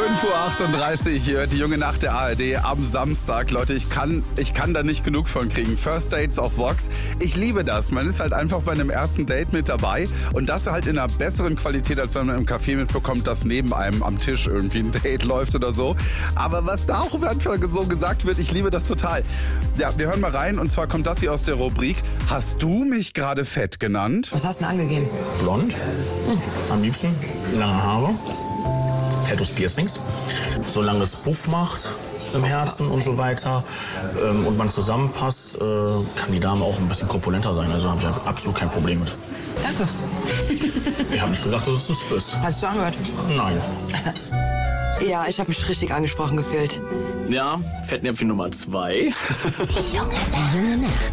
5:38 Uhr, ihr hört die junge Nacht der ARD am Samstag. Leute, ich kann da nicht genug von kriegen. First Dates auf Vox. Ich liebe das. Man ist halt einfach bei einem ersten Date mit dabei und das halt in einer besseren Qualität, als wenn man im Café mitbekommt, dass neben einem am Tisch irgendwie ein Date läuft oder so. Aber was da auch manchmal so gesagt wird, ich liebe das total. Ja, wir hören mal rein und zwar kommt das hier aus der Rubrik. Hast du mich gerade fett genannt? Was hast du denn angegeben? Blond, am liebsten, lange Haare, Tattoos, Piercings, solange es Puff macht im Herzen und so weiter und man zusammenpasst, kann die Dame auch ein bisschen korpulenter sein, also habe ich absolut kein Problem mit. Danke. Ich habe nicht gesagt, dass du es bist. Hast du angehört? Nein. Ja, ich habe mich richtig angesprochen gefühlt. Ja, Fettnäpfchen Nummer 2. Die junge Nacht.